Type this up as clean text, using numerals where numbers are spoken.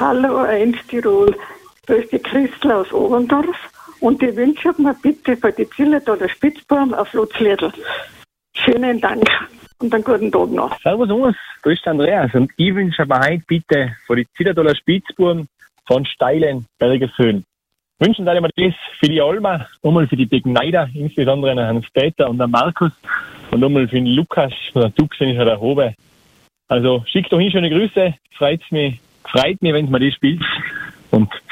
Hallo in Tirol. Da ist die Christel aus Oberndorf und die wünsche mir bitte für die Zillertaler Spitzbuben auf Lutzliedl. Schönen Dank und einen guten Tag noch. Servus Urs, da ist Andreas und ich wünsche mir heute bitte für die Zillertaler Spitzbuben von Steilen Bergershöhen. Wünschen wir das für die Alma, einmal für die Begneider, insbesondere an Hans-Peter und an Markus und einmal für den Lukas von der Tuxenischer der Hobe. Also schickt doch hin schöne Grüße, freut mich, wenn ihr mir das spielt und